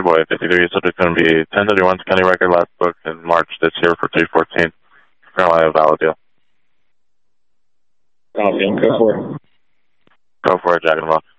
Boy, 53. Subject going to be 1031 county record, last book in March this year for 314. Carolina, valid deal. Copy, go for it. Go for it, Jack and Rock.